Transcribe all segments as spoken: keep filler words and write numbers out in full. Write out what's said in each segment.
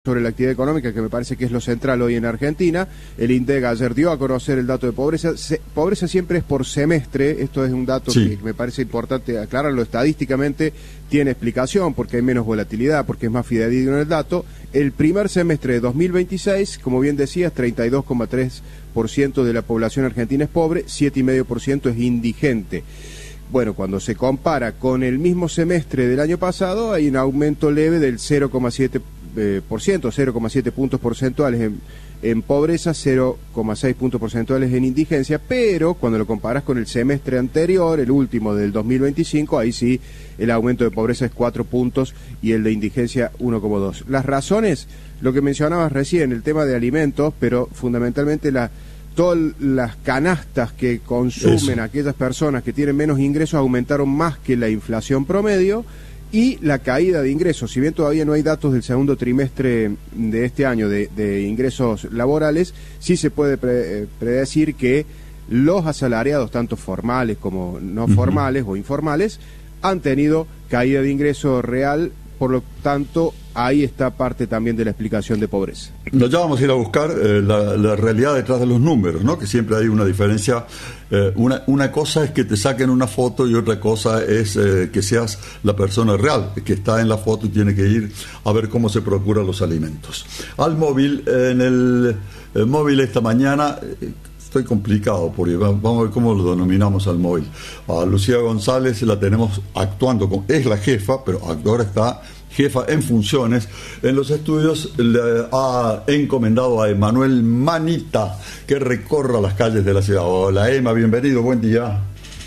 sobre la actividad económica, que me parece que es lo central hoy en Argentina. El INDEC ayer dio a conocer el dato de pobreza. Se, pobreza siempre es por semestre, esto es un dato sí. que me parece importante aclararlo estadísticamente, tiene explicación porque hay menos volatilidad, porque es más fidedigno el dato. El primer semestre de dos mil veintiséis, como bien decías, treinta y dos coma tres por ciento de la población argentina es pobre, siete coma cinco por ciento es indigente. Bueno, cuando se compara con el mismo semestre del año pasado, hay un aumento leve del cero coma siete por ciento, cero coma siete puntos porcentuales en, en pobreza, cero coma seis puntos porcentuales en indigencia, pero cuando lo comparas con el semestre anterior, el último del dos mil veinticinco, ahí sí el aumento de pobreza es cuatro puntos y el de indigencia uno coma dos. Las razones, lo que mencionabas recién, el tema de alimentos, pero fundamentalmente la... todas las canastas que consumen Eso. aquellas personas que tienen menos ingresos aumentaron más que la inflación promedio, y la caída de ingresos, si bien todavía no hay datos del segundo trimestre de este año de, de ingresos laborales, sí se puede pre, predecir que los asalariados, tanto formales como no uh-huh. formales o informales, han tenido caída de ingreso real. Por lo tanto, ahí está parte también de la explicación de pobreza. Nos ya vamos a ir a buscar eh, la, la realidad detrás de los números, ¿no? Que siempre hay una diferencia. Eh, una, una cosa es que te saquen una foto y otra cosa es eh, que seas la persona real, que está en la foto y tiene que ir a ver cómo se procuran los alimentos. Al móvil, en el, el móvil esta mañana... Eh, Estoy complicado, porque vamos a ver cómo lo denominamos al móvil. A Lucía González la tenemos actuando, con, es la jefa, pero ahora está jefa en funciones. En los estudios le ha encomendado a Emanuel Manita que recorra las calles de la ciudad. Hola Emma, bienvenido, buen día.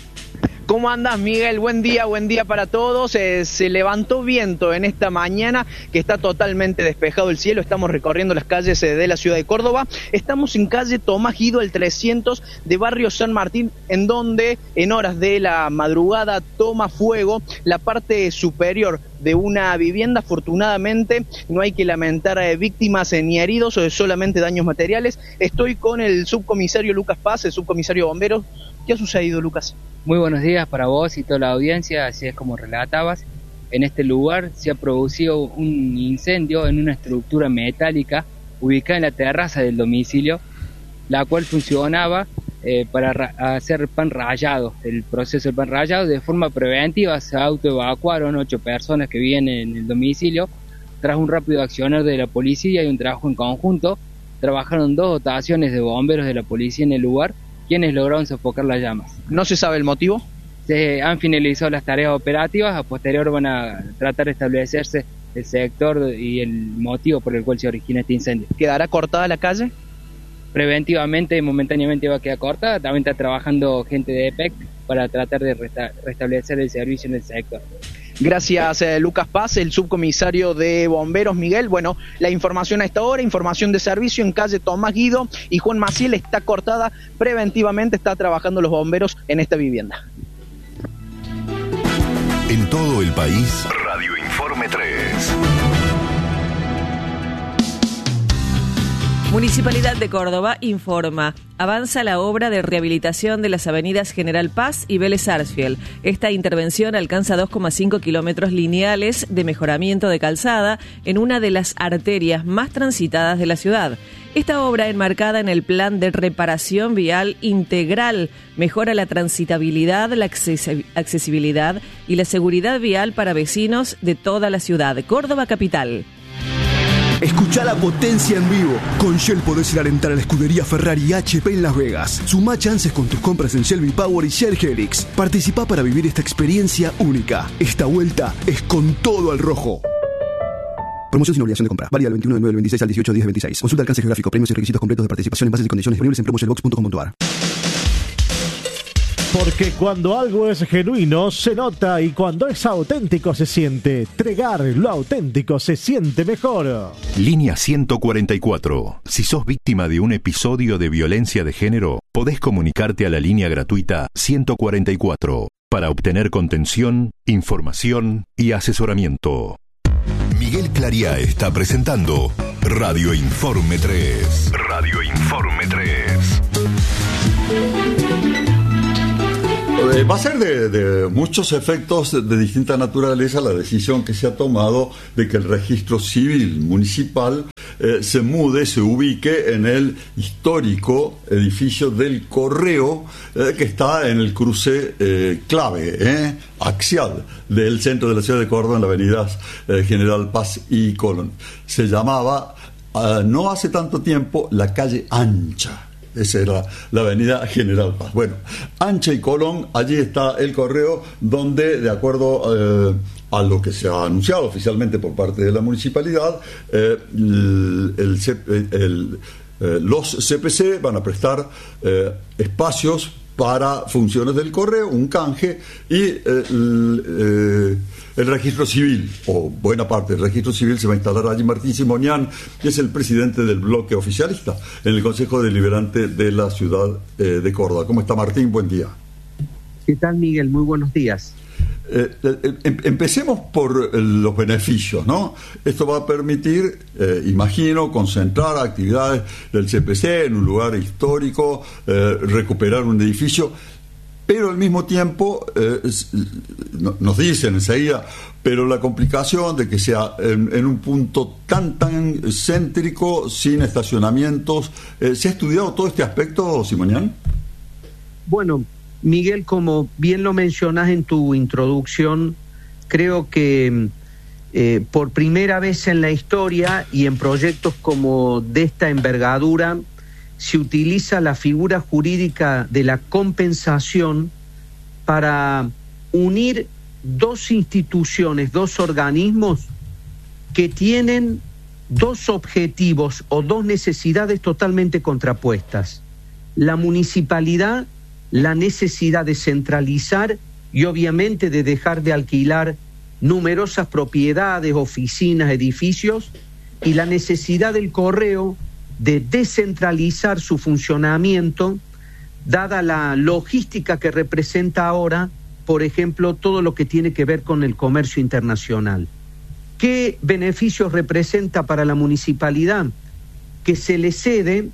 ¿Cómo andas, Miguel? Buen día, buen día para todos. Eh, se levantó viento en esta mañana, que está totalmente despejado el cielo. Estamos recorriendo las calles eh, de la ciudad de Córdoba. Estamos en calle Tomás Guido, el trescientos de barrio San Martín, en donde en horas de la madrugada toma fuego la parte superior de una vivienda. Afortunadamente no hay que lamentar eh, víctimas eh, ni heridos, o solamente daños materiales. Estoy con el subcomisario Lucas Paz, el subcomisario de bomberos. ¿Qué ha sucedido, Lucas? Muy buenos días para vos y toda la audiencia. Así es como relatabas, en este lugar se ha producido un incendio en una estructura metálica ubicada en la terraza del domicilio, la cual funcionaba eh, para ra- hacer pan rallado. El proceso del pan rallado, de forma preventiva, se autoevacuaron ocho personas que vivían en el domicilio. Tras un rápido accionar de la policía y un trabajo en conjunto, trabajaron dos dotaciones de bomberos de la policía en el lugar, quienes lograron sofocar las llamas. ¿No se sabe el motivo? Se han finalizado las tareas operativas. A posterior van a tratar de establecerse el sector y el motivo por el cual se origina este incendio. ¿Quedará cortada la calle? Preventivamente, momentáneamente va a quedar cortada. También está trabajando gente de E P E C para tratar de resta- restablecer el servicio en el sector. Gracias, eh, Lucas Paz, el subcomisario de bomberos. Miguel, bueno, la información a esta hora, información de servicio en calle Tomás Guido y Juan Maciel, está cortada preventivamente, está trabajando los bomberos en esta vivienda. En todo el país, Radio Informe tres. Municipalidad de Córdoba informa. Avanza la obra de rehabilitación de las avenidas General Paz y Vélez Sarsfield. Esta intervención alcanza dos coma cinco kilómetros lineales de mejoramiento de calzada en una de las arterias más transitadas de la ciudad. Esta obra, enmarcada en el plan de reparación vial integral, mejora la transitabilidad, la accesibilidad y la seguridad vial para vecinos de toda la ciudad. Córdoba capital. Escuchá la potencia en vivo. Con Shell podés ir a alentar a la escudería Ferrari H P en Las Vegas. Sumá chances con tus compras en Shell V-Power y Shell Helix. Participá para vivir esta experiencia única. Esta vuelta es con todo al rojo. Promoción sin obligación de compra. Válida del veintiuno de nueve del veintiséis al dieciocho de diez del veintiséis. Consulta alcance geográfico, premios y requisitos completos de participación en bases y condiciones disponibles en promoshellbox punto com punto a r. Porque cuando algo es genuino se nota y cuando es auténtico se siente. Tregar, lo auténtico se siente mejor. Línea ciento cuarenta y cuatro. Si sos víctima de un episodio de violencia de género, podés comunicarte a la línea gratuita ciento cuarenta y cuatro para obtener contención, información y asesoramiento. Miguel Clariá está presentando Radio Informe tres. Radio Informe tres. Va a ser de, de muchos efectos de distinta naturaleza la decisión que se ha tomado de que el registro civil municipal eh, se mude, se ubique en el histórico edificio del Correo, eh, que está en el cruce eh, clave, eh, axial, del centro de la ciudad de Córdoba, en la avenida eh, General Paz y Colón. Se llamaba, uh, no hace tanto tiempo, la calle Ancha. Esa era la avenida General Paz. Bueno, Ancha y Colón, allí está el Correo, donde, de acuerdo eh, a lo que se ha anunciado oficialmente por parte de la municipalidad, eh, el, el, el, eh, los C P C van a prestar eh, espacios para funciones del Correo, un canje, y eh, el, eh, el registro civil, o buena parte del registro civil, se va a instalar allí. Martín Simonian, que es el presidente del bloque oficialista en el Consejo Deliberante de la ciudad eh, de Córdoba. ¿Cómo está, Martín? Buen día. ¿Qué tal, Miguel? Muy buenos días. Eh, eh, em, empecemos por eh, los beneficios, ¿no? Esto va a permitir, eh, imagino, concentrar actividades del C P C en un lugar histórico, eh, recuperar un edificio, pero al mismo tiempo, eh, no, nos dicen enseguida, pero la complicación de que sea en, en un punto tan, tan céntrico, sin estacionamientos. Eh, ¿Se ha estudiado todo este aspecto, Simonian? Bueno, Miguel, como bien lo mencionas en tu introducción, creo que eh, por primera vez en la historia y en proyectos como de esta envergadura, se utiliza la figura jurídica de la compensación para unir dos instituciones, dos organismos que tienen dos objetivos o dos necesidades totalmente contrapuestas. La municipalidad, la necesidad de centralizar y obviamente de dejar de alquilar numerosas propiedades, oficinas, edificios, y la necesidad del Correo de descentralizar su funcionamiento, dada la logística que representa ahora, por ejemplo, todo lo que tiene que ver con el comercio internacional. ¿Qué beneficios representa para la municipalidad? Que se le cede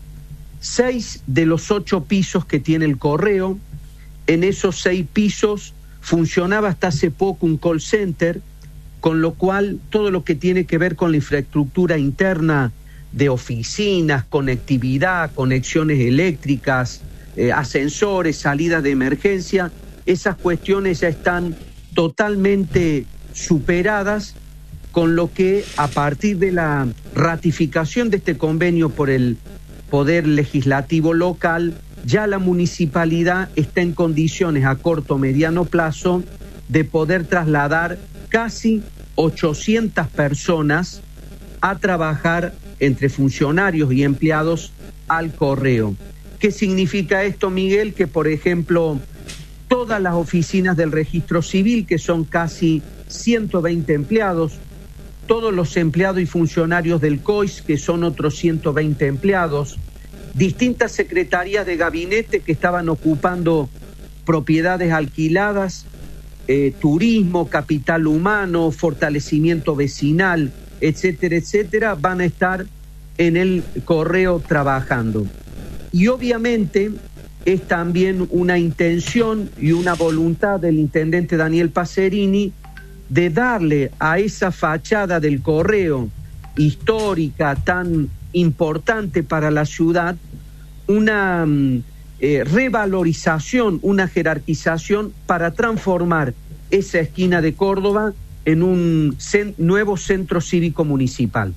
seis de los ocho pisos que tiene el Correo. En esos seis pisos funcionaba hasta hace poco un call center, con lo cual todo lo que tiene que ver con la infraestructura interna de oficinas, conectividad, conexiones eléctricas, eh, ascensores, salidas de emergencia, esas cuestiones ya están totalmente superadas, con lo que a partir de la ratificación de este convenio por el Poder Legislativo local, ya la municipalidad está en condiciones a corto o mediano plazo de poder trasladar casi ochocientas personas a trabajar entre funcionarios y empleados al Correo. ¿Qué significa esto, Miguel? Que, por ejemplo, todas las oficinas del registro civil, que son casi ciento veinte empleados, todos los empleados y funcionarios del C O I S, que son otros ciento veinte empleados, distintas secretarías de gabinete que estaban ocupando propiedades alquiladas, eh, turismo, capital humano, fortalecimiento vecinal, etcétera, etcétera, van a estar en el Correo trabajando. Y obviamente es también una intención y una voluntad del intendente Daniel Pacerini de darle a esa fachada del Correo histórica tan importante para la ciudad una eh, revalorización, una jerarquización para transformar esa esquina de Córdoba en un cen- nuevo centro cívico municipal.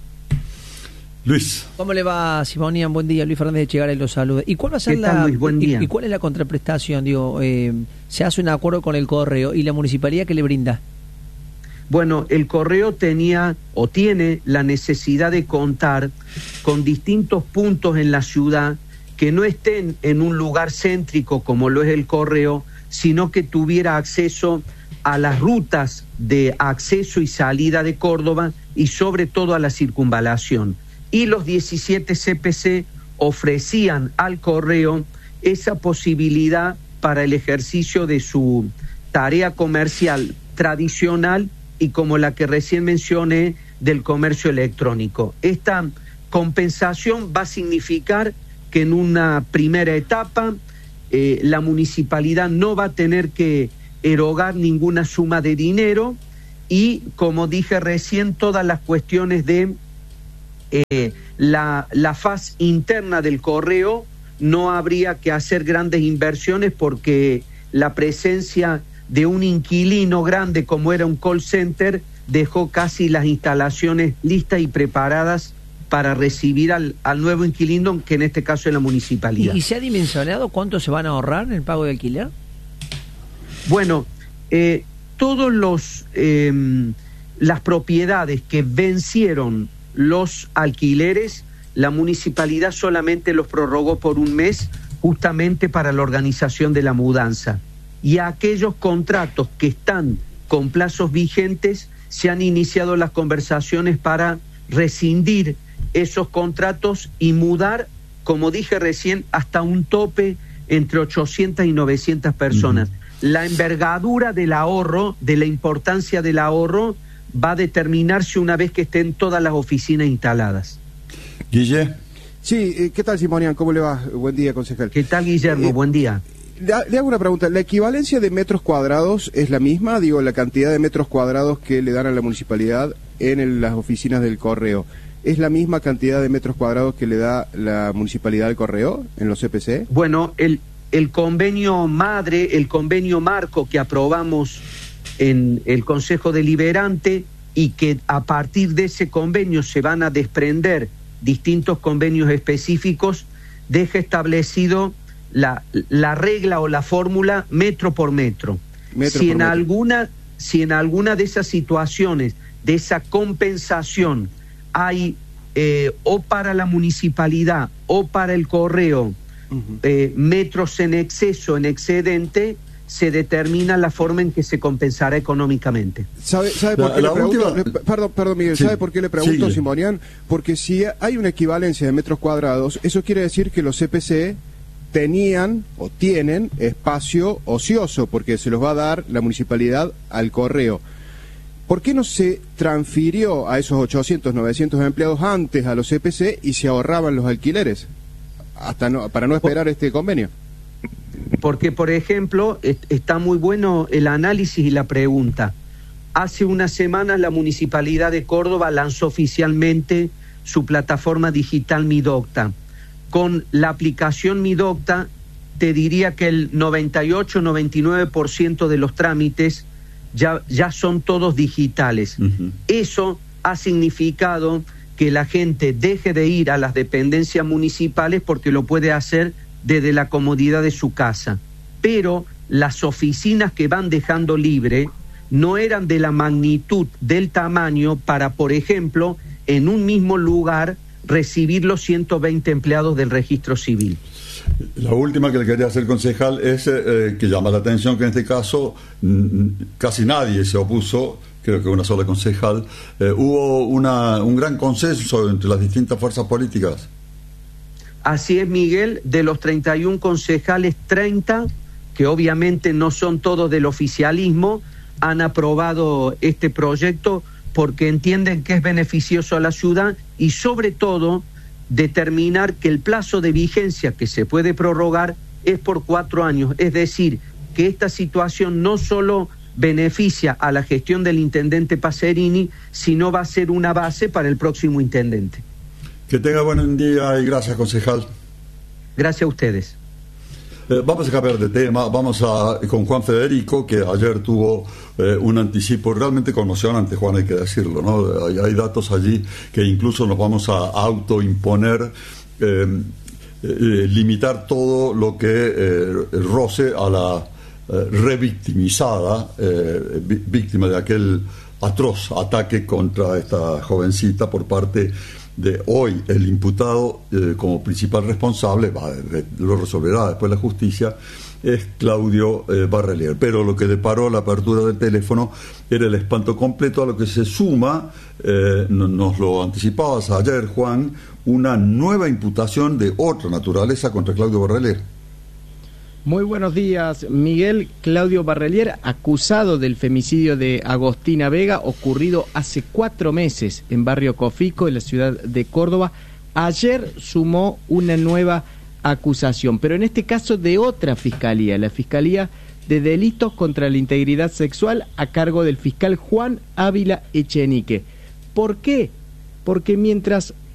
Luis. ¿Cómo le va, Simonian? Buen día. Luis Fernández de Chegaray los saluda. ¿Y cuál va a ser ¿Qué tal, la Luis? Buen día. Y, y cuál es la contraprestación? Digo, eh, se hace un acuerdo con el Correo y la municipalidad, ¿qué le brinda? Bueno, el Correo tenía o tiene la necesidad de contar con distintos puntos en la ciudad que no estén en un lugar céntrico como lo es el Correo, sino que tuviera acceso a las rutas de acceso y salida de Córdoba y sobre todo a la circunvalación. Y los diecisiete C P C ofrecían al Correo esa posibilidad para el ejercicio de su tarea comercial tradicional y como la que recién mencioné del comercio electrónico. Esta compensación va a significar que en una primera etapa eh, la municipalidad no va a tener que erogar ninguna suma de dinero y, como dije recién, todas las cuestiones de eh, la, la faz interna del correo no habría que hacer grandes inversiones porque la presencia de un inquilino grande como era un call center dejó casi las instalaciones listas y preparadas para recibir al, al nuevo inquilino, que en este caso es la municipalidad. ¿Y, y se ha dimensionado cuánto se van a ahorrar en el pago de alquiler? Bueno, eh, todos los eh, las propiedades que vencieron los alquileres, la municipalidad solamente los prorrogó por un mes, justamente para la organización de la mudanza. Y a aquellos contratos que están con plazos vigentes, se han iniciado las conversaciones para rescindir esos contratos y mudar, como dije recién, hasta un tope entre ochocientas y novecientas personas. Uh-huh. La envergadura del ahorro, de la importancia del ahorro, va a determinarse una vez que estén todas las oficinas instaladas. Guille. Sí, ¿qué tal, Simonian? ¿Cómo le va? Buen día, concejal. ¿Qué tal, Guillermo? Eh, Buen día. Le, le hago una pregunta. ¿La equivalencia de metros cuadrados es la misma? Digo, la cantidad de metros cuadrados que le dan a la municipalidad en el, las oficinas del correo. ¿Es la misma cantidad de metros cuadrados que le da la municipalidad al correo en los C P C? Bueno, el, el convenio madre, el convenio marco que aprobamos en el Consejo Deliberante y que a partir de ese convenio se van a desprender distintos convenios específicos, deja establecido la, la regla o la fórmula metro por metro. metro si, por en metro. Alguna, si en alguna de esas situaciones, de esa compensación, hay eh, o para la municipalidad o para el correo uh-huh. eh, metros en exceso, en excedente, se determina la forma en que se compensará económicamente. ¿Sabe, sabe por la, qué la le pregunto? Última... Le, perdón, perdón, Miguel, sí. ¿Sabe por qué le pregunto, sí. Simonian? Porque si hay una equivalencia de metros cuadrados, eso quiere decir que los C P C tenían o tienen espacio ocioso, porque se los va a dar la municipalidad al correo. ¿Por qué no se transfirió a esos ochocientos, novecientos empleados antes a los C P C y se ahorraban los alquileres hasta no, para no esperar este convenio? Porque, por ejemplo, está muy bueno el análisis y la pregunta. Hace unas semanas la Municipalidad de Córdoba lanzó oficialmente su plataforma digital Midocta. Con la aplicación Midocta, te diría que el noventa y ocho, noventa y nueve por ciento de los trámites ya, ya son todos digitales. Uh-huh. Eso ha significado que la gente deje de ir a las dependencias municipales porque lo puede hacer desde la comodidad de su casa. Pero las oficinas que van dejando libre no eran de la magnitud del tamaño para, por ejemplo, en un mismo lugar recibir los ciento veinte empleados del registro civil. La última que le quería hacer, concejal, es eh, que llama la atención que en este caso mm, casi nadie se opuso, creo que una sola concejal, eh, hubo una, un gran consenso entre las distintas fuerzas políticas. Así es, Miguel, de los treinta y uno concejales, treinta, que obviamente no son todos del oficialismo, han aprobado este proyecto porque entienden que es beneficioso a la ciudad y sobre todo determinar que el plazo de vigencia que se puede prorrogar es por cuatro años, es decir, que esta situación no solo beneficia a la gestión del intendente Pacerini, sino va a ser una base para el próximo intendente. Que tenga buen día y gracias, concejal. Gracias a ustedes. Eh, vamos a cambiar de tema, vamos a con Juan Federico, que ayer tuvo eh, un anticipo realmente conmocionante, Juan, hay que decirlo, ¿no? Hay, hay datos allí que incluso nos vamos a autoimponer, eh, eh, limitar todo lo que eh, roce a la eh, revictimizada, eh, víctima de aquel atroz ataque contra esta jovencita por parte de hoy el imputado eh, como principal responsable, va, de, lo resolverá después la justicia, es Claudio eh, Barrelier. Pero lo que deparó la apertura del teléfono era el espanto completo, a lo que se suma, eh, no, nos lo anticipabas ayer, Juan, una nueva imputación de otra naturaleza contra Claudio Barrelier. Muy buenos días, Miguel. Claudio Barrelier, acusado del femicidio de Agostina Vega, ocurrido hace cuatro meses en Barrio Cofico, en la ciudad de Córdoba. Ayer sumó una nueva acusación, pero en este caso de otra fiscalía, la Fiscalía de Delitos contra la Integridad Sexual, a cargo del fiscal Juan Ávila Echenique. ¿Por qué? Porque mientras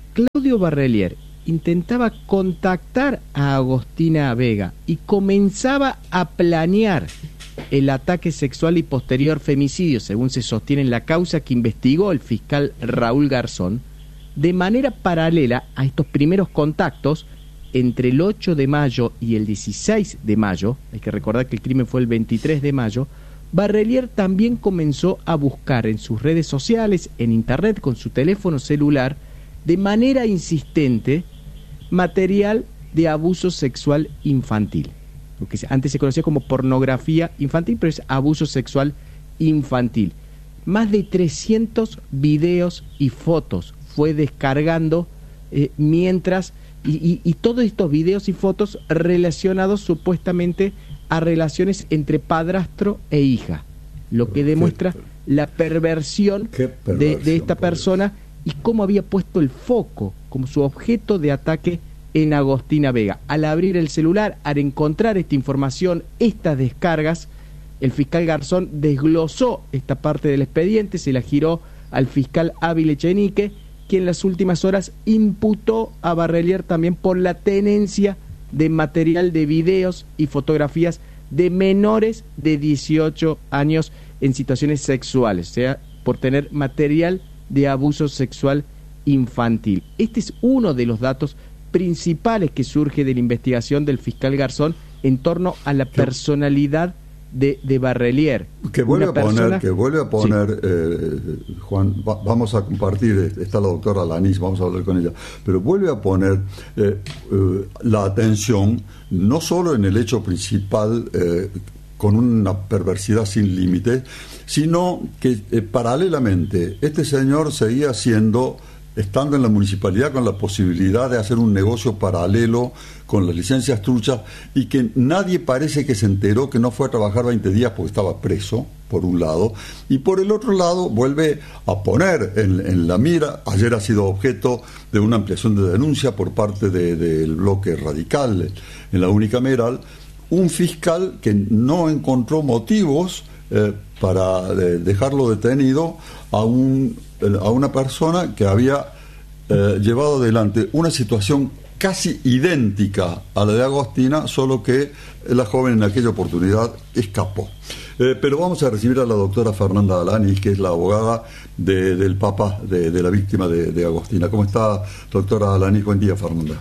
Claudio Barrelier intentaba contactar a Agostina Vega y comenzaba a planear el ataque sexual y posterior femicidio, según se sostiene en la causa que investigó el fiscal Raúl Garzón, de manera paralela a estos primeros contactos entre el ocho de mayo y el dieciséis de mayo. Hay que recordar que el crimen fue el veintitrés de mayo. Barrelier también comenzó a buscar en sus redes sociales, en internet, con su teléfono celular, de manera insistente, material de abuso sexual infantil. Lo que antes se conocía como pornografía infantil, pero es abuso sexual infantil. Más de trescientos videos y fotos fue descargando eh, mientras... Y, y, y todos estos videos y fotos relacionados supuestamente a relaciones entre padrastro e hija, lo que demuestra la perversión, perversión de, de esta persona y cómo había puesto el foco como su objeto de ataque en Agostina Vega. Al abrir el celular, al encontrar esta información, estas descargas, el fiscal Garzón desglosó esta parte del expediente, se la giró al fiscal Ávila Echenique, quien en las últimas horas imputó a Barrelier también por la tenencia de material de videos y fotografías de menores de dieciocho años en situaciones sexuales, o sea, por tener material de abuso sexual infantil. Este es uno de los datos principales que surge de la investigación del fiscal Garzón en torno a la personalidad de, de Barrelier. Que vuelve a persona... poner, que vuelve a poner, sí. eh, Juan, va, vamos a compartir, está la doctora Lanís, vamos a hablar con ella, pero vuelve a poner eh, eh, la atención no solo en el hecho principal, eh, con una perversidad sin límites, sino que eh, paralelamente este señor seguía siendo, estando en la municipalidad, con la posibilidad de hacer un negocio paralelo con las licencias truchas, y que nadie parece que se enteró que no fue a trabajar veinte días porque estaba preso, por un lado, y por el otro lado vuelve a poner en, en la mira, ayer ha sido objeto de una ampliación de denuncia por parte de, del bloque radical en la unicameral, un fiscal que no encontró motivos eh, para eh, dejarlo detenido a, un, a una persona que había eh, llevado adelante una situación casi idéntica a la de Agostina, solo que la joven en aquella oportunidad escapó. Eh, pero vamos a recibir a la doctora Fernanda Alanis, que es la abogada de, del papá de, de la víctima de, de Agostina. ¿Cómo está, doctora Alanis? Buen día, Fernanda.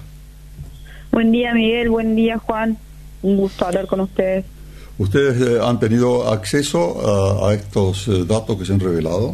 Buen día, Miguel. Buen día, Juan. Un gusto hablar con ustedes. ¿Ustedes eh, han tenido acceso a, a estos eh, datos que se han revelado?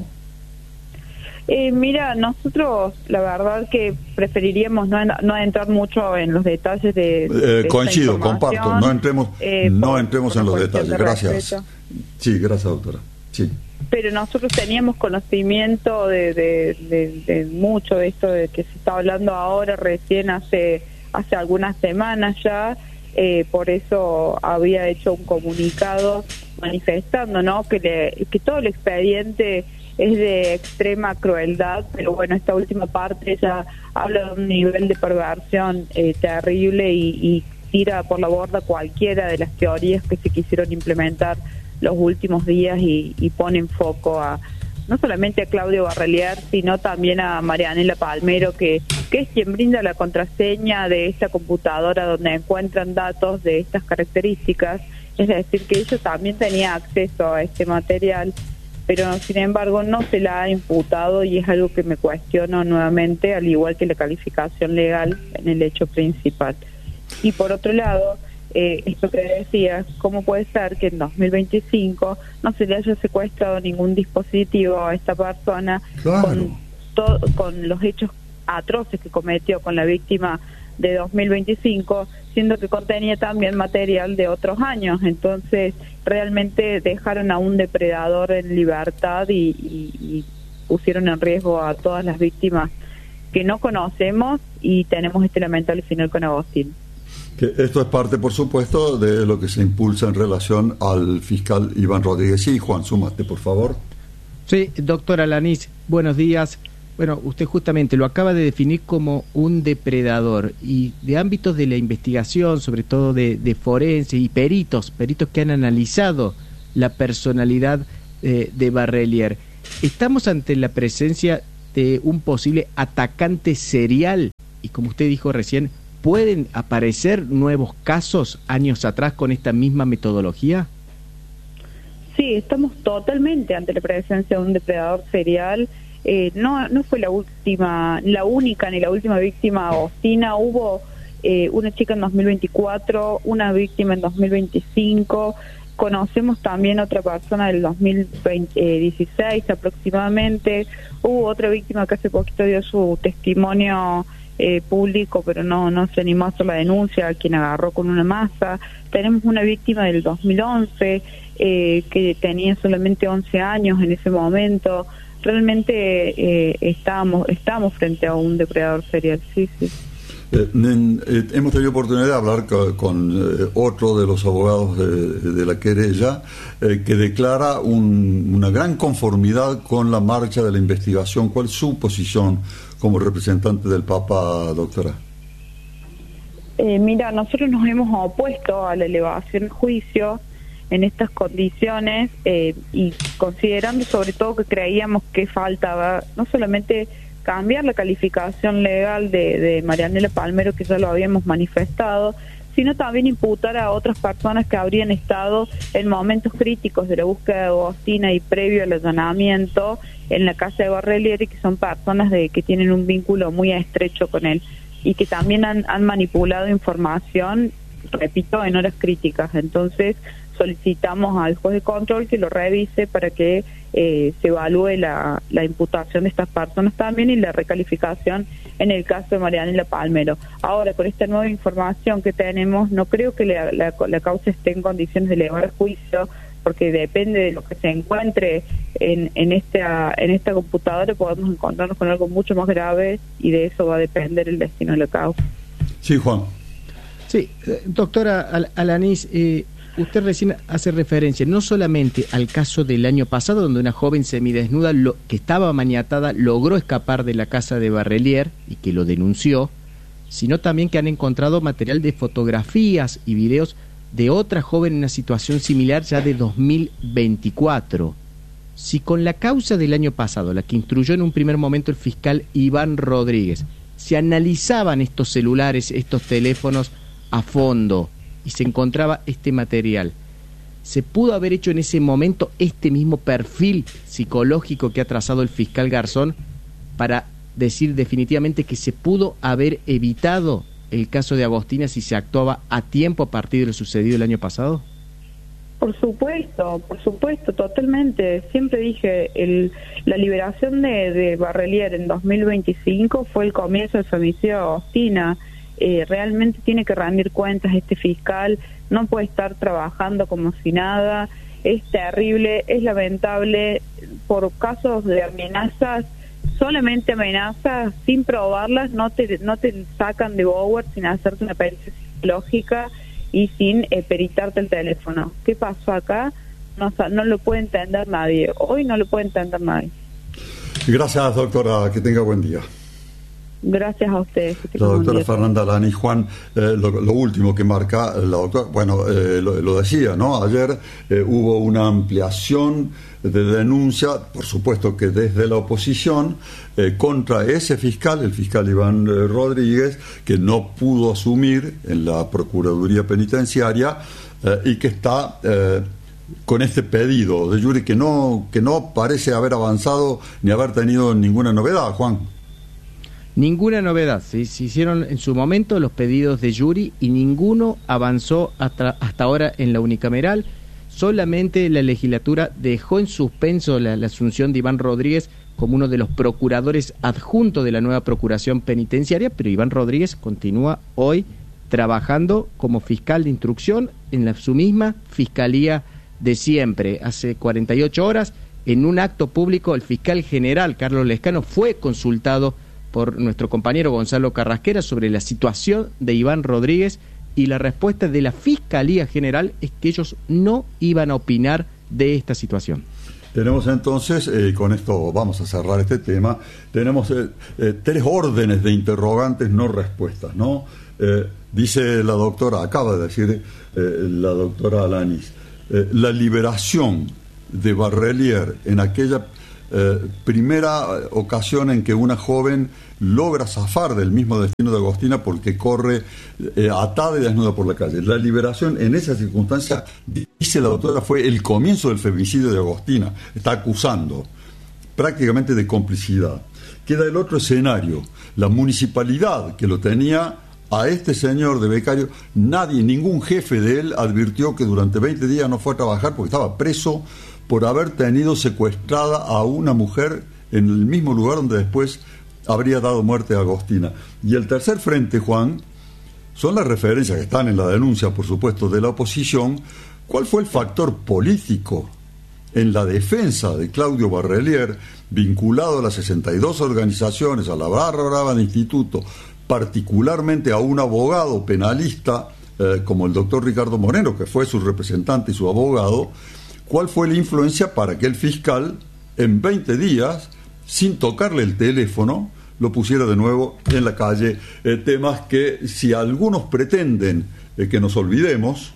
Eh, mira, nosotros la verdad que preferiríamos no, no entrar mucho en los detalles de, de eh, coincido, comparto, no entremos eh, no por, entremos por en los detalles, de gracias. Respeto. Sí, gracias, doctora. Sí. Pero nosotros teníamos conocimiento de, de, de, de mucho de esto de que se está hablando ahora, recién hace hace algunas semanas ya, eh, por eso había hecho un comunicado manifestando, ¿no? Que le, que todo el expediente es de extrema crueldad, pero bueno, esta última parte ya habla de un nivel de perversión eh, terrible y, y tira por la borda cualquiera de las teorías que se quisieron implementar los últimos días y, y pone en foco a no solamente a Claudio Barrelier, sino también a Marianela Palmero, que, que es quien brinda la contraseña de esta computadora donde encuentran datos de estas características, es decir, que ella también tenía acceso a este material, pero sin embargo no se la ha imputado y es algo que me cuestiono nuevamente, al igual que la calificación legal en el hecho principal. Y por otro lado, eh, esto que decías, ¿cómo puede ser que en dos mil veinticinco no se le haya secuestrado ningún dispositivo a esta persona claro. con, to- con los hechos atroces que cometió con la víctima de dos mil veinticinco, siendo que contenía también material de otros años? Entonces realmente dejaron a un depredador en libertad y, y, y pusieron en riesgo a todas las víctimas que no conocemos y tenemos este lamentable final con Agostín. Que esto es parte, por supuesto, de lo que se impulsa en relación al fiscal Iván Rodríguez. Sí, Juan, súmate, por favor. Sí, doctora Lanís, buenos días. Bueno, usted justamente lo acaba de definir como un depredador y de ámbitos de la investigación, sobre todo de, de forense y peritos, peritos que han analizado la personalidad eh, de Barrelier. ¿Estamos ante la presencia de un posible atacante serial. Y como usted dijo recién, ¿pueden aparecer nuevos casos años atrás con esta misma metodología? Sí, estamos totalmente ante la presencia de un depredador serial. Eh, no, no fue la última, la única ni la última víctima agostina. Hubo eh, una chica en dos mil veinticuatro, una víctima en dos mil veinticinco. Conocemos también otra persona del dos mil dieciséis aproximadamente. Hubo otra víctima que hace poquito dio su testimonio eh, público, pero no no se animó a hacer la denuncia, a quien agarró con una masa. Tenemos una víctima del dos mil once eh, que tenía solamente once años en ese momento. Realmente eh, estábamos, estábamos frente a un depredador serial, sí, sí. Eh, eh, hemos tenido oportunidad de hablar con, con eh, otro de los abogados de, de la querella eh, que declara un, una gran conformidad con la marcha de la investigación. ¿Cuál es su posición como representante del Papa, doctora? Eh, mira, nosotros nos hemos opuesto a la elevación del juicio en estas condiciones eh, y considerando sobre todo que creíamos que faltaba no solamente cambiar la calificación legal de, de Marianela Palmero, que ya lo habíamos manifestado, sino también imputar a otras personas que habrían estado en momentos críticos de la búsqueda de Agostina y previo al allanamiento en la casa de Barrelier, y que son personas de que tienen un vínculo muy estrecho con él y que también han, han manipulado información, repito, en horas críticas. Entonces solicitamos al juez de control que lo revise para que eh, se evalúe la, la imputación de estas personas también y la recalificación en el caso de Marianela Palmero. Ahora, con esta nueva información que tenemos, no creo que la, la, la causa esté en condiciones de elevar juicio, porque depende de lo que se encuentre en, en, esta, en esta computadora, podemos encontrarnos con algo mucho más grave y de eso va a depender el destino de la causa. Sí, Juan. Sí, doctora Al- Alanís, eh, usted recién hace referencia no solamente al caso del año pasado, donde una joven semidesnuda lo, que estaba maniatada logró escapar de la casa de Barrelier y que lo denunció, sino también que han encontrado material de fotografías y videos de otra joven en una situación similar ya de dos mil veinticuatro. Si con la causa del año pasado, la que instruyó en un primer momento el fiscal Iván Rodríguez, se analizaban estos celulares, estos teléfonos a fondo, y se encontraba este material, ¿se pudo haber hecho en ese momento este mismo perfil psicológico que ha trazado el fiscal Garzón para decir definitivamente que se pudo haber evitado el caso de Agostina si se actuaba a tiempo a partir de lo sucedido el año pasado? Por supuesto, por supuesto, totalmente. Siempre dije, el, la liberación de, de Barrelier en dos mil veinticinco fue el comienzo del femicidio de Agostina. Eh, realmente tiene que rendir cuentas este fiscal, no puede estar trabajando como si nada. Es terrible, es lamentable. Por casos de amenazas, solamente amenazas sin probarlas, no te no te sacan de Bower sin hacerte una pericia psicológica y sin eh, peritarte el teléfono. ¿Qué pasó acá? No, no lo puede entender nadie. Hoy no lo puede entender nadie. Gracias, doctora. Que tenga buen día. Gracias a ustedes. La doctora Fernanda Alanís. Juan, eh, lo, lo último que marca la doctora, bueno, eh, lo, lo decía, ¿no? Ayer eh, hubo una ampliación de denuncia, por supuesto que desde la oposición, eh, contra ese fiscal, el fiscal Iván eh, Rodríguez, que no pudo asumir en la Procuraduría Penitenciaria eh, y que está eh, con este pedido de Yuri que no, que no parece haber avanzado ni haber tenido ninguna novedad, Juan. Ninguna novedad. Se, se hicieron en su momento los pedidos de Yuri y ninguno avanzó hasta, hasta ahora en la unicameral. Solamente la legislatura dejó en suspenso la, la asunción de Iván Rodríguez como uno de los procuradores adjuntos de la nueva Procuración Penitenciaria, pero Iván Rodríguez continúa hoy trabajando como fiscal de instrucción en la, su misma fiscalía de siempre. Hace cuarenta y ocho horas, en un acto público, el fiscal general Carlos Lescano fue consultado por nuestro compañero Gonzalo Carrasquera sobre la situación de Iván Rodríguez, y la respuesta de la Fiscalía General es que ellos no iban a opinar de esta situación. Tenemos entonces, eh, con esto vamos a cerrar este tema, tenemos eh, eh, tres órdenes de interrogantes no respuestas, ¿no? Eh, dice la doctora, acaba de decir eh, la doctora Alanís, eh, la liberación de Barrelier en aquella eh, primera ocasión en que una joven logra zafar del mismo destino de Agostina porque corre eh, atada y desnuda por la calle. La liberación en esa circunstancia, dice la doctora, fue el comienzo del femicidio de Agostina. Está acusando prácticamente de complicidad. Queda el otro escenario, la municipalidad que lo tenía a este señor de becario. Nadie, ningún jefe de él advirtió que durante veinte días no fue a trabajar porque estaba preso por haber tenido secuestrada a una mujer en el mismo lugar donde después habría dado muerte a Agostina. Y el tercer frente, Juan, son las referencias que están en la denuncia, por supuesto, de la oposición. ¿Cuál fue el factor político en la defensa de Claudio Barrelier, vinculado a las sesenta y dos organizaciones, a la barra brava de instituto, particularmente a un abogado penalista eh, como el doctor Ricardo Moreno, que fue su representante y su abogado? ¿Cuál fue la influencia para que el fiscal, en veinte días, sin tocarle el teléfono, lo pusiera de nuevo en la calle? Eh, temas que, si algunos pretenden eh, que nos olvidemos,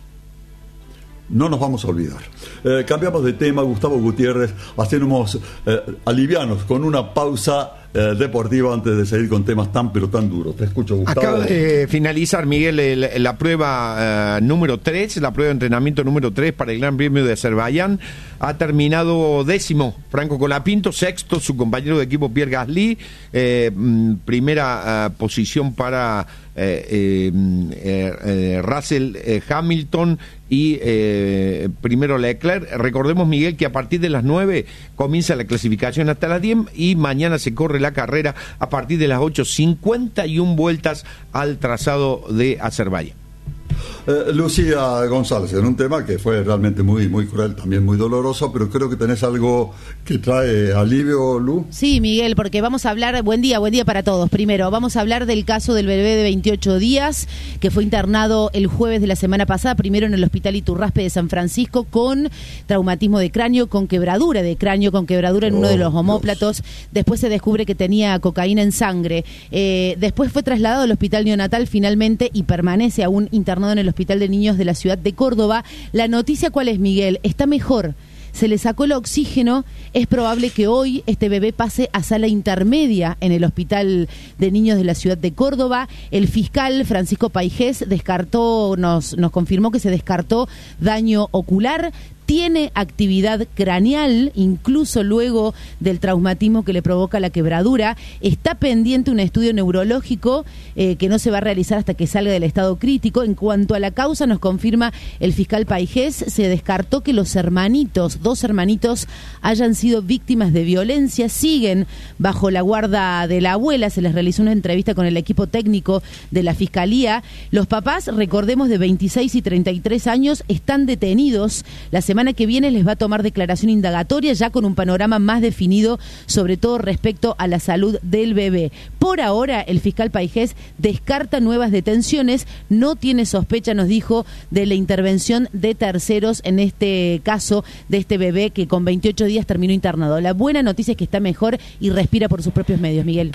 no nos vamos a olvidar. Eh, cambiamos de tema, Gustavo Gutiérrez, hacemos eh, alivianos con una pausa eh, deportiva antes de seguir con temas tan pero tan duros. Te escucho, Gustavo. Acaba de finalizar, Miguel, el, la prueba eh, número tres, la prueba de entrenamiento número tres para el Gran Premio de Azerbaiyán. Ha terminado décimo Franco Colapinto, sexto su compañero de equipo Pierre Gasly, eh, primera uh, posición para eh, eh, eh, Russell eh, Hamilton y eh, primero Leclerc. Recordemos, Miguel, que a partir de las nueve comienza la clasificación hasta las diez y mañana se corre la carrera a partir de las ocho, cincuenta y una vueltas al trazado de Azerbaiyán. Eh, Lucía González, en un tema que fue realmente muy, muy cruel, también muy doloroso, pero creo que tenés algo que trae alivio, Lu. Sí, Miguel, porque vamos a hablar, buen día, buen día para todos. Primero, vamos a hablar del caso del bebé de veintiocho días, que fue internado el jueves de la semana pasada, primero en el Hospital Iturraspe de San Francisco, con traumatismo de cráneo, con quebradura de cráneo, con quebradura en oh, uno de los omóplatos. Dios. Después se descubre que tenía cocaína en sangre. Eh, después fue trasladado al Hospital Neonatal finalmente y permanece aún internado en el Hospital de Niños de la ciudad de Córdoba. La noticia, ¿cuál es, Miguel? Está mejor. Se le sacó el oxígeno. Es probable que hoy este bebé pase a sala intermedia en el Hospital de Niños de la ciudad de Córdoba. El fiscal Francisco Paijés descartó, nos, nos confirmó que se descartó daño ocular. Tiene actividad craneal, incluso luego del traumatismo que le provoca la quebradura. Está pendiente un estudio neurológico eh, que no se va a realizar hasta que salga del estado crítico. En cuanto a la causa, nos confirma el fiscal Paijés, se descartó que los hermanitos, dos hermanitos, hayan sido víctimas de violencia. Siguen bajo la guarda de la abuela. Se les realizó una entrevista con el equipo técnico de la Fiscalía. Los papás, recordemos, de veintiséis y treinta y tres años, están detenidos. La semana semana que viene les va a tomar declaración indagatoria ya con un panorama más definido, sobre todo respecto a la salud del bebé. Por ahora, el fiscal Paijés descarta nuevas detenciones, no tiene sospecha, nos dijo, de la intervención de terceros en este caso de este bebé que con veintiocho días terminó internado. La buena noticia es que está mejor y respira por sus propios medios, Miguel.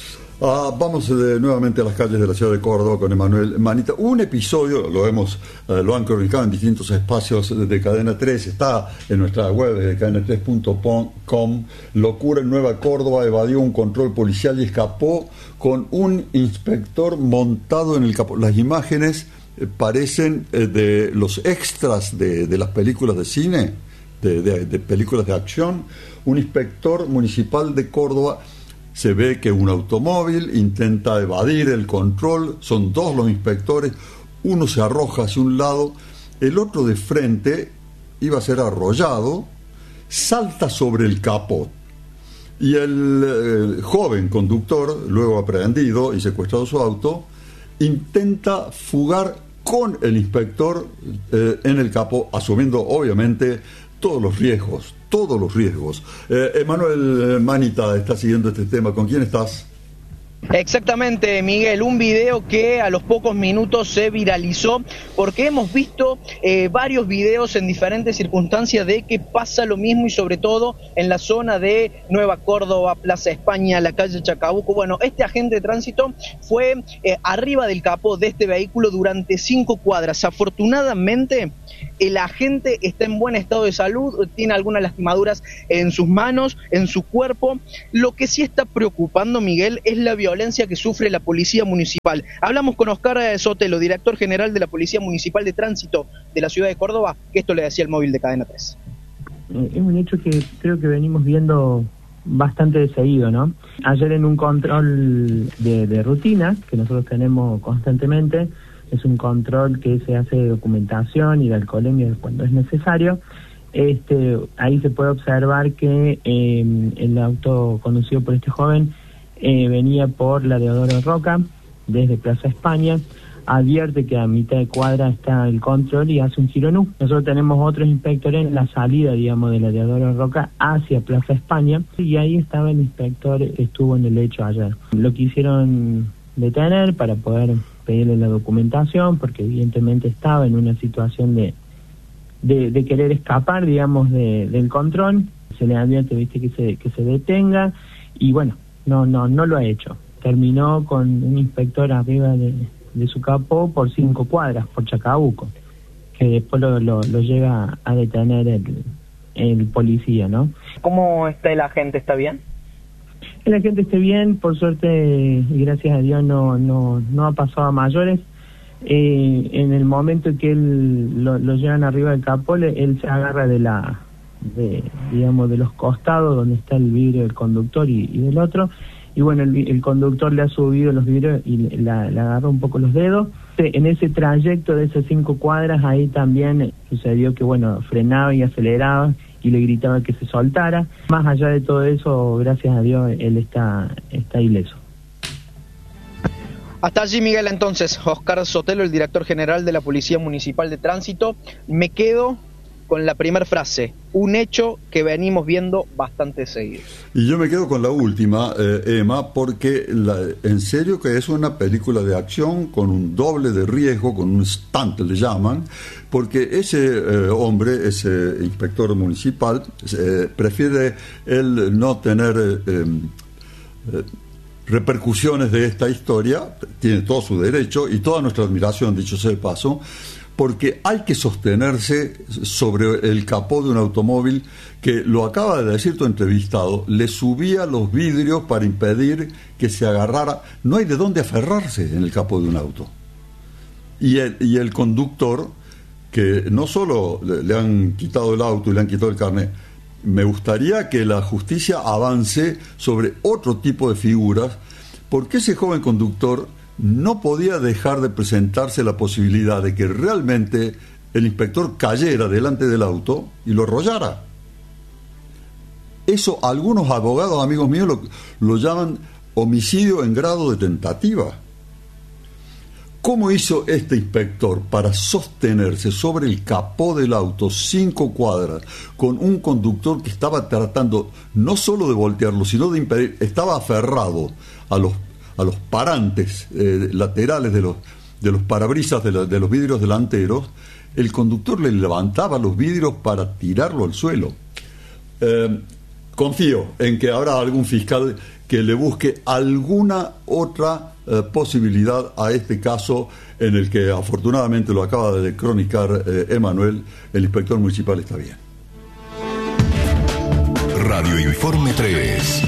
Ah, vamos de, nuevamente a las calles de la ciudad de Córdoba con Emanuel Manita. Un episodio, lo hemos, eh, lo han cronicado en distintos espacios de, de Cadena tres, está en nuestra web de cadena tres punto com. Locura en Nueva Córdoba, evadió un control policial y escapó con un inspector montado en el capó. Las imágenes eh, parecen eh, de los extras de, de las películas de cine, de, de, de películas de acción. Un inspector municipal de Córdoba. Se ve que un automóvil intenta evadir el control, son dos los inspectores, uno se arroja hacia un lado, el otro de frente iba a ser arrollado, salta sobre el capó y el eh, joven conductor, luego aprehendido y secuestrado su auto, intenta fugar con el inspector eh, en el capó, asumiendo obviamente todos los riesgos, todos los riesgos. Eh, Emanuel Manita está siguiendo este tema. ¿Con quién estás? Exactamente, Miguel, un video que a los pocos minutos se viralizó porque hemos visto eh, varios videos en diferentes circunstancias de que pasa lo mismo y sobre todo en la zona de Nueva Córdoba, Plaza España, la calle Chacabuco. Bueno, este agente de tránsito fue eh, arriba del capó de este vehículo durante cinco cuadras. Afortunadamente, el agente está en buen estado de salud, tiene algunas lastimaduras en sus manos, en su cuerpo. Lo que sí está preocupando, Miguel, es la violencia que sufre la Policía Municipal. Hablamos con Oscar Sotelo, director general de la Policía Municipal de Tránsito de la ciudad de Córdoba, que esto le decía el móvil de Cadena tres. Eh, es un hecho que creo que venimos viendo bastante seguido, ¿no? Ayer en un control de, de rutina que nosotros tenemos constantemente, es un control que se hace de documentación y de alcoholemia cuando es necesario. Este, ahí se puede observar que eh, el auto conducido por este joven eh, venía por la Deodoro Roca desde Plaza España, advierte que a mitad de cuadra está el control y hace un giro en U. Nosotros tenemos otros inspectores en la salida, digamos, de la Deodoro Roca hacia Plaza España, y ahí estaba el inspector que estuvo en el hecho ayer. Lo quisieron detener para poder pedirle la documentación, porque evidentemente estaba en una situación de de, de querer escapar, digamos, de, del control. Se le advierte, viste, que se que se detenga, y bueno, no no no lo ha hecho. Terminó con un inspector arriba de, de su capó por cinco cuadras, por Chacabuco, que después lo, lo, lo llega a detener el, el policía, ¿no? ¿Cómo está el agente? ¿Está bien? El agente esté bien, por suerte y gracias a Dios no no no ha pasado a mayores. Eh, en el momento que él lo, lo llevan arriba del capó, él se agarra de la de digamos de los costados donde está el vidrio del conductor y, y del otro, y bueno, el, el conductor le ha subido los vidrios y le, la, le agarró un poco los dedos. En ese trayecto de esas cinco cuadras, ahí también sucedió que bueno, frenaba y aceleraba y le gritaba que se soltara. Más allá de todo eso, gracias a Dios, él está, está ileso. Hasta allí, Miguel, entonces, Oscar Sotelo, el director general de la Policía Municipal de Tránsito. Me quedo con la primera frase, un hecho que venimos viendo bastante seguido. Y yo me quedo con la última, eh, Emma, porque la, en serio que es una película de acción con un doble de riesgo, con un stunt le llaman, porque ese eh, hombre, ese inspector municipal, eh, prefiere él no tener eh, eh, repercusiones de esta historia, tiene todo su derecho y toda nuestra admiración, dicho sea de paso, porque hay que sostenerse sobre el capó de un automóvil que, lo acaba de decir tu entrevistado, le subía los vidrios para impedir que se agarrara. No hay de dónde aferrarse en el capó de un auto. Y el, y el conductor, que no solo le, le han quitado el auto y le han quitado el carnet, me gustaría que la justicia avance sobre otro tipo de figuras, porque ese joven conductor no podía dejar de presentarse la posibilidad de que realmente el inspector cayera delante del auto y lo arrollara. Eso algunos abogados, amigos míos, lo, lo llaman homicidio en grado de tentativa. ¿Cómo hizo este inspector para sostenerse sobre el capó del auto cinco cuadras con un conductor que estaba tratando no solo de voltearlo, sino de impedir, estaba aferrado a los a los parantes eh, laterales de los de los parabrisas de, la, de los vidrios delanteros? El conductor le levantaba los vidrios para tirarlo al suelo. Eh, confío en que habrá algún fiscal que le busque alguna otra eh, posibilidad a este caso, en el que afortunadamente lo acaba de cronicar eh, Emanuel, el inspector municipal está bien. Radio Informe tres.